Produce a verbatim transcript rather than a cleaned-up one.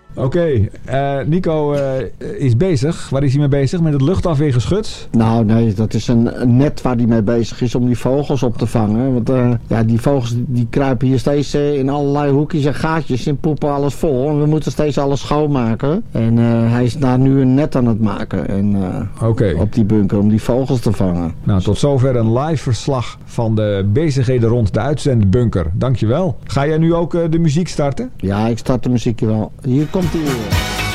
Oké, okay, uh, Nico uh, is bezig. Waar is hij mee bezig? Met het luchtafweergeschut? Nou nee, dat is een, een net waar hij mee bezig is om die vogels op te vangen. Want uh, ja, die vogels die kruipen hier steeds uh, in allerlei hoekjes en gaatjes en poepen alles vol. En we moeten steeds alles schoonmaken. En uh, hij is daar nu een net aan het maken. En, uh, okay. Op die bunker om die vogels te vangen. Nou, tot zover een live verslag van de bezigheden rond de uitzendbunker. Dankjewel. Ga jij nu ook uh, de muziek starten? Ja, ik start de muziekje wel. Hier komt hij weer.